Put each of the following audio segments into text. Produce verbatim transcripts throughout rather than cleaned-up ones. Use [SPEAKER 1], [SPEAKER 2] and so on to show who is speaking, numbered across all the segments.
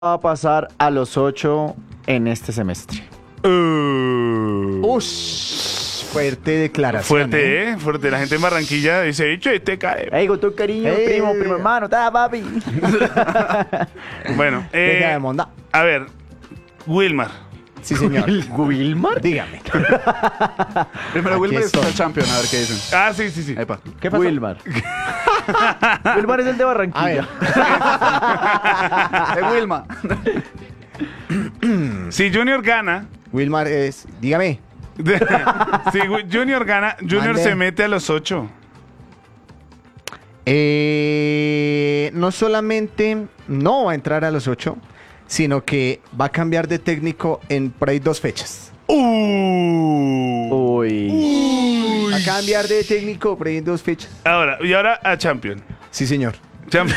[SPEAKER 1] va a pasar a los ocho en este semestre?
[SPEAKER 2] Uh,
[SPEAKER 3] Ush, fuerte declaración.
[SPEAKER 2] fuerte, ¿eh? Fuerte. La gente en Barranquilla dice, "Che, te cae".
[SPEAKER 1] Ey, con tu cariño,
[SPEAKER 3] Ey.
[SPEAKER 1] primo, primo hermano, ta, papi.
[SPEAKER 2] Bueno,
[SPEAKER 3] Deja de
[SPEAKER 2] eh,
[SPEAKER 3] monda.
[SPEAKER 2] a ver, Wilmar.
[SPEAKER 3] Sí, señor.
[SPEAKER 1] ¿Wilmar?
[SPEAKER 3] Dígame.
[SPEAKER 4] Primero
[SPEAKER 3] Aquí
[SPEAKER 4] Wilmer y
[SPEAKER 3] estoy.
[SPEAKER 4] después el Champion, a ver qué dicen.
[SPEAKER 2] Ah, sí, sí, sí.
[SPEAKER 4] Epa.
[SPEAKER 3] ¿Qué pasó?
[SPEAKER 1] Wilmar. Wilmar es el de
[SPEAKER 3] A
[SPEAKER 1] Barranquilla.
[SPEAKER 3] ver.
[SPEAKER 4] Es Wilma.
[SPEAKER 2] Si Junior gana,
[SPEAKER 3] Wilmar es. Dígame.
[SPEAKER 2] si Junior gana, Junior
[SPEAKER 3] Mande.
[SPEAKER 2] se mete a los ocho.
[SPEAKER 3] Eh, no solamente no va a entrar a los ocho, sino que va a cambiar de técnico en por ahí dos fechas.
[SPEAKER 2] Uh.
[SPEAKER 1] Uy.
[SPEAKER 3] Va a cambiar de técnico por ahí en dos fechas.
[SPEAKER 2] Ahora, y ahora a Champion.
[SPEAKER 3] Sí, señor.
[SPEAKER 2] Champion.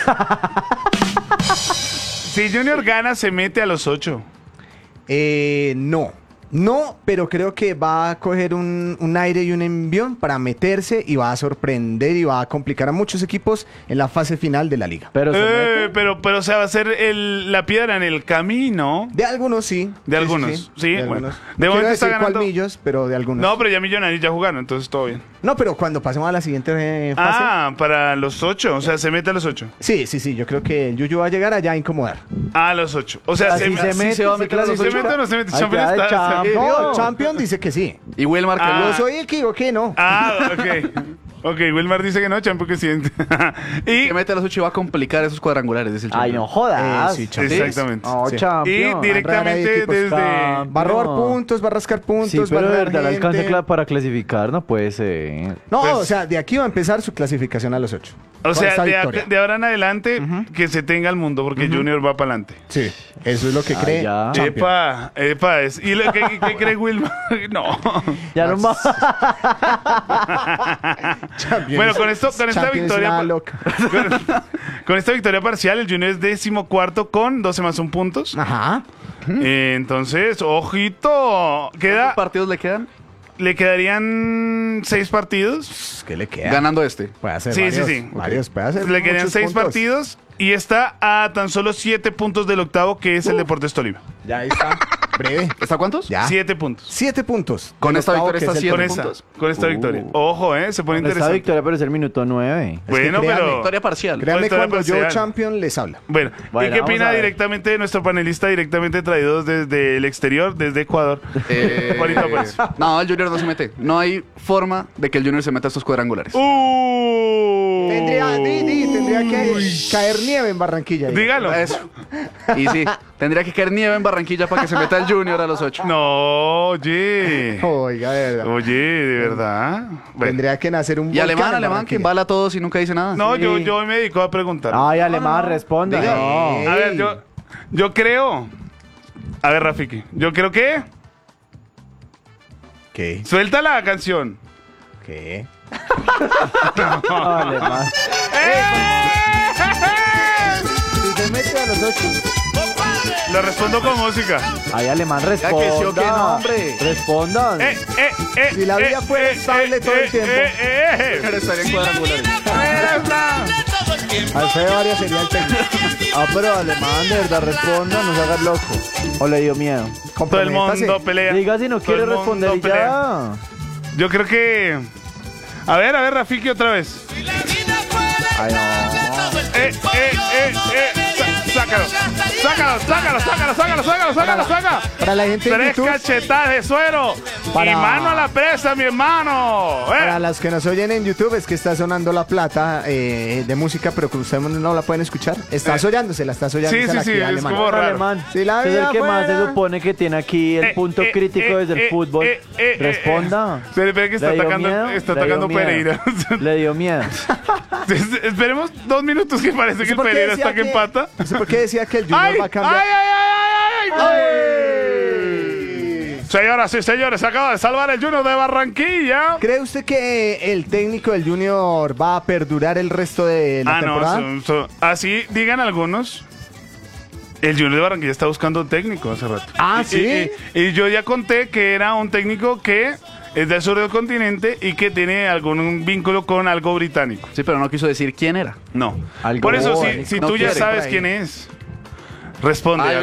[SPEAKER 2] Si Junior gana, se mete a los ocho.
[SPEAKER 3] Eh, no. No, pero creo que va a coger un, un aire y un envión para meterse y va a sorprender y va a complicar a muchos equipos en la fase final de la liga.
[SPEAKER 1] Pero se
[SPEAKER 2] Eh,
[SPEAKER 1] mete.
[SPEAKER 2] pero, pero, o sea, va a ser el- la piedra en el camino.
[SPEAKER 3] De algunos sí.
[SPEAKER 2] De
[SPEAKER 3] Sí,
[SPEAKER 2] algunos, sí,
[SPEAKER 3] de
[SPEAKER 2] bueno.
[SPEAKER 3] algunos.
[SPEAKER 2] De
[SPEAKER 3] No quiero
[SPEAKER 2] momento está
[SPEAKER 3] decir cuál
[SPEAKER 2] ganando-
[SPEAKER 3] millos, pero de algunos.
[SPEAKER 2] No, pero ya Millonarios ya jugaron, entonces todo bien.
[SPEAKER 3] No, pero cuando pasemos a la siguiente eh, fase.
[SPEAKER 2] Ah, para los ocho, o sea, se mete a los ocho.
[SPEAKER 3] Sí, sí, sí. Yo creo que el Yuyu va a llegar allá a incomodar.
[SPEAKER 2] A los ocho. O sea,
[SPEAKER 1] Así
[SPEAKER 2] se,
[SPEAKER 1] se
[SPEAKER 2] sí
[SPEAKER 1] mete,
[SPEAKER 2] se va a
[SPEAKER 1] se
[SPEAKER 2] meter a los
[SPEAKER 1] clasifica.
[SPEAKER 2] ocho. ¿Se mete o no se mete?
[SPEAKER 1] Ahí
[SPEAKER 2] Champion
[SPEAKER 1] queda de
[SPEAKER 2] está-
[SPEAKER 1] Champion.
[SPEAKER 3] No,
[SPEAKER 1] Dios.
[SPEAKER 3] Champion dice que sí.
[SPEAKER 4] Y Wilmar que
[SPEAKER 2] Ah.
[SPEAKER 3] Yo soy el que digo que no.
[SPEAKER 2] Ah, ok. Ok, Wilmar dice que no, Champion que sí. y
[SPEAKER 4] se mete a los ocho y va a complicar esos cuadrangulares, dice el
[SPEAKER 1] Ay,
[SPEAKER 4] Champion.
[SPEAKER 1] no jodas.
[SPEAKER 3] Eh, sí, Champion.
[SPEAKER 2] exactamente.
[SPEAKER 1] No,
[SPEAKER 3] Sí.
[SPEAKER 2] Y
[SPEAKER 1] champion.
[SPEAKER 2] directamente
[SPEAKER 3] equipos.
[SPEAKER 2] desde
[SPEAKER 1] Está-
[SPEAKER 3] Va a robar
[SPEAKER 1] No.
[SPEAKER 3] puntos, va a rascar puntos,
[SPEAKER 1] Sí,
[SPEAKER 3] va a
[SPEAKER 1] pero de
[SPEAKER 3] robar
[SPEAKER 1] verdad le alcanza
[SPEAKER 3] gente.
[SPEAKER 1] cla- para clasificar, no puede ser.
[SPEAKER 3] No,
[SPEAKER 2] Pues-
[SPEAKER 3] o sea, de aquí va a empezar su clasificación a los ocho.
[SPEAKER 2] O
[SPEAKER 3] Con
[SPEAKER 2] sea,
[SPEAKER 3] esta
[SPEAKER 2] de, a-
[SPEAKER 3] victoria.
[SPEAKER 2] de ahora en adelante, que se tenga el mundo, porque Junior va para adelante.
[SPEAKER 3] Sí, eso es lo que
[SPEAKER 1] Ah,
[SPEAKER 3] cree.
[SPEAKER 1] ya.
[SPEAKER 3] Champion.
[SPEAKER 2] Epa, epa, es. ¿Y lo que, que cree Wilmar? No.
[SPEAKER 1] Ya no más.
[SPEAKER 3] Champion
[SPEAKER 2] Bueno,
[SPEAKER 3] es-
[SPEAKER 2] con esto, con esta
[SPEAKER 3] Champion es
[SPEAKER 2] victoria.
[SPEAKER 3] una
[SPEAKER 2] pa-
[SPEAKER 3] loca.
[SPEAKER 2] Con, con esta victoria parcial, el Junior es décimo cuarto con doce más un puntos.
[SPEAKER 3] Ajá.
[SPEAKER 2] Eh, entonces, ojito. Queda,
[SPEAKER 4] ¿Cuántos partidos le quedan?
[SPEAKER 2] le quedarían seis partidos.
[SPEAKER 3] Pues, ¿qué le queda?
[SPEAKER 4] Ganando este.
[SPEAKER 3] Puede hacer
[SPEAKER 2] Sí, sí,
[SPEAKER 3] varios,
[SPEAKER 2] sí.
[SPEAKER 3] varios, puede hacer
[SPEAKER 2] Le quedarían
[SPEAKER 3] muchos
[SPEAKER 2] seis
[SPEAKER 3] puntos.
[SPEAKER 2] partidos y está a tan solo siete puntos del octavo, que es el Deportes Tolima.
[SPEAKER 3] Ya ahí está. Breve.
[SPEAKER 4] ¿Está cuántos?
[SPEAKER 3] Ya.
[SPEAKER 2] Siete puntos.
[SPEAKER 3] Siete puntos.
[SPEAKER 4] Con
[SPEAKER 3] El
[SPEAKER 4] esta
[SPEAKER 3] octavo,
[SPEAKER 4] victoria
[SPEAKER 3] que
[SPEAKER 4] está
[SPEAKER 3] es el
[SPEAKER 4] siete
[SPEAKER 2] Con
[SPEAKER 3] top.
[SPEAKER 2] esta,
[SPEAKER 4] puntos.
[SPEAKER 2] con esta victoria. Ojo, eh, se pone
[SPEAKER 1] Esta
[SPEAKER 2] interesante.
[SPEAKER 1] victoria, pero es el minuto nueve.
[SPEAKER 2] Bueno,
[SPEAKER 3] créame,
[SPEAKER 2] pero.
[SPEAKER 4] Victoria parcial.
[SPEAKER 3] Créanme
[SPEAKER 2] Victoria
[SPEAKER 3] cuando yo
[SPEAKER 2] parcial.
[SPEAKER 3] Champion les habla.
[SPEAKER 2] Bueno,
[SPEAKER 1] Bueno,
[SPEAKER 2] ¿y qué
[SPEAKER 1] vamos
[SPEAKER 2] opina
[SPEAKER 1] a ver.
[SPEAKER 2] directamente de nuestro panelista, directamente traídos desde el exterior, desde Ecuador?
[SPEAKER 4] Eh,
[SPEAKER 2] Juanito Pérez.
[SPEAKER 4] no, el Junior no se mete. No hay forma de que el Junior se meta a estos cuadrangulares.
[SPEAKER 2] ¡Uh!
[SPEAKER 3] Tendría, di, di, tendría que caer nieve en Barranquilla. diga.
[SPEAKER 2] Dígalo.
[SPEAKER 4] Eso. Y sí, tendría que caer nieve en Barranquilla para que se meta el Junior a los ocho.
[SPEAKER 2] No, oye.
[SPEAKER 3] Oiga, de verdad.
[SPEAKER 2] Oye, de verdad. Bueno.
[SPEAKER 3] Tendría que nacer un
[SPEAKER 4] Y
[SPEAKER 3] volcán
[SPEAKER 4] alemán,
[SPEAKER 3] en
[SPEAKER 4] alemán, que
[SPEAKER 3] Barranquilla.
[SPEAKER 4] embala a todos y nunca dice nada.
[SPEAKER 2] No,
[SPEAKER 3] Sí.
[SPEAKER 2] yo, yo me dedico a preguntar.
[SPEAKER 1] Ay, alemán, responda.
[SPEAKER 4] Diga.
[SPEAKER 1] No.
[SPEAKER 2] A ver, yo, yo creo. A ver, Rafiki, yo creo que.
[SPEAKER 3] ¿Qué?
[SPEAKER 2] Suelta la canción.
[SPEAKER 3] ¿Qué?
[SPEAKER 1] No, alemán.
[SPEAKER 3] Si se mete a los ocho.
[SPEAKER 2] Lo respondo con música.
[SPEAKER 1] Ay, alemán,
[SPEAKER 4] que sí o
[SPEAKER 1] responda.
[SPEAKER 4] que no, hombre.
[SPEAKER 1] Respondan.
[SPEAKER 2] Eh, eh, eh,
[SPEAKER 3] Si la vida
[SPEAKER 2] eh,
[SPEAKER 3] fuera
[SPEAKER 2] eh,
[SPEAKER 3] estable
[SPEAKER 2] eh,
[SPEAKER 3] todo el
[SPEAKER 2] eh,
[SPEAKER 3] tiempo.
[SPEAKER 2] eh, eh,
[SPEAKER 4] Pero estaría en cuadrangulares.
[SPEAKER 3] Alfredo Arias sería el técnico.
[SPEAKER 1] Ah, pero alemán, de verdad, responda, no se haga loco. O le dio miedo.
[SPEAKER 2] Todo el
[SPEAKER 3] Comprométase.
[SPEAKER 2] mundo pelea.
[SPEAKER 1] Diga si no
[SPEAKER 2] Todo
[SPEAKER 1] quiere
[SPEAKER 2] el mundo
[SPEAKER 1] responder y
[SPEAKER 2] pelea.
[SPEAKER 1] ya.
[SPEAKER 2] Yo creo que. A ver, a ver, Rafiki, otra vez.
[SPEAKER 1] Ay, no.
[SPEAKER 2] Eh, eh, eh, eh. Sa- Sácalo. Sácalo, sácalo, sácalo, sácalo, sácalo, sácalo, sácalo.
[SPEAKER 3] Para la gente de
[SPEAKER 2] Tres
[SPEAKER 3] YouTube,
[SPEAKER 2] cachetadas de suero.
[SPEAKER 3] Para-
[SPEAKER 2] Y mano a la presa, mi hermano. Eh.
[SPEAKER 3] para las que nos oyen en YouTube, es que está sonando la plata eh, de música, pero que ustedes no la pueden escuchar. Está
[SPEAKER 2] Eh.
[SPEAKER 3] sollándose, la está sollando.
[SPEAKER 2] Sí, sí, sí, es como raro.
[SPEAKER 1] Alemán.
[SPEAKER 3] Si la
[SPEAKER 1] Es
[SPEAKER 3] vida
[SPEAKER 1] el que más se
[SPEAKER 3] fuera-
[SPEAKER 1] supone que tiene aquí el
[SPEAKER 2] Eh,
[SPEAKER 1] punto
[SPEAKER 2] eh,
[SPEAKER 1] crítico
[SPEAKER 2] eh,
[SPEAKER 1] desde el
[SPEAKER 2] eh,
[SPEAKER 1] fútbol.
[SPEAKER 2] eh, eh,
[SPEAKER 1] Responda.
[SPEAKER 2] eh, eh. Espere, espere que está
[SPEAKER 1] ¿Le dio
[SPEAKER 2] atacando,
[SPEAKER 1] miedo?
[SPEAKER 2] está
[SPEAKER 1] Le dio
[SPEAKER 2] atacando
[SPEAKER 1] miedo.
[SPEAKER 2] Pereira.
[SPEAKER 1] Le dio miedo.
[SPEAKER 2] Esperemos dos minutos que parece que el
[SPEAKER 3] ¿Por qué
[SPEAKER 2] Pereira
[SPEAKER 3] decía
[SPEAKER 2] está que empata.
[SPEAKER 3] No sé por qué decía que el Junior
[SPEAKER 2] ¡Ay!
[SPEAKER 3] va a
[SPEAKER 2] ¡Ay,
[SPEAKER 3] cambiar.
[SPEAKER 2] ay, ay, ay, ay! Señoras y señores, acaba de salvar el Junior de Barranquilla.
[SPEAKER 3] ¿Cree usted que el técnico del Junior va a perdurar el resto de la
[SPEAKER 2] Ah,
[SPEAKER 3] temporada?
[SPEAKER 2] no, son- son- así digan algunos. El Junior de Barranquilla está buscando un técnico hace rato.
[SPEAKER 3] Ah,
[SPEAKER 2] Y-
[SPEAKER 3] ¿sí?
[SPEAKER 2] Y, y yo ya conté que era un técnico que es del sur del continente y que tiene algún vínculo con algo británico.
[SPEAKER 4] Sí, pero no quiso decir quién era.
[SPEAKER 2] No.
[SPEAKER 1] Algo
[SPEAKER 2] Por eso, si,
[SPEAKER 1] británico.
[SPEAKER 2] si
[SPEAKER 4] No
[SPEAKER 2] tú ya
[SPEAKER 4] quiere,
[SPEAKER 2] sabes
[SPEAKER 3] por ahí.
[SPEAKER 2] quién es. Responde.
[SPEAKER 4] Ay,